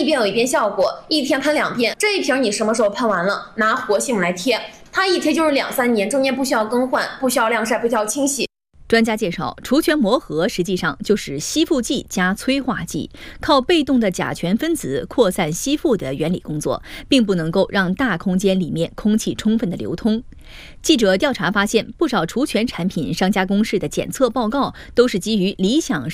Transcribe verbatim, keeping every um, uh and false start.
一遍有一遍效果，一天喷两遍。这一瓶你什么时候喷完了，拿活性来贴，它一贴就是两三年，中间不需要更换，不需要晾晒，不需要清洗。 专家介绍，除醛磨合实际上就是吸附剂加催化剂，靠被动的甲醛分子扩散吸附的原理工作，并不能够让大空间里面空气充分的流通。记者调查发现，不少除醛产品商家公示的检测报告都是基于理想